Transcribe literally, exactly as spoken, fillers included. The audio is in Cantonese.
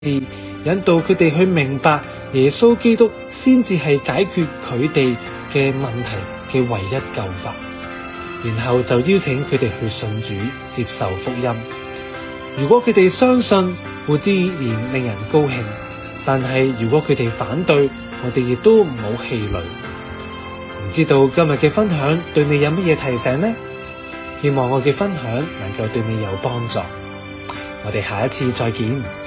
引導佢哋去明白耶穌基督先至係解決佢哋嘅問題嘅唯一救法，然後就邀請佢哋去信主，接受福音。如果佢哋相信，固之然令人高興，但係如果佢哋反對，我哋亦都唔好氣餒。唔知道今日嘅分享對你有乜嘢提醒呢？希望我嘅分享能夠對你有幫助。我哋下一次再見。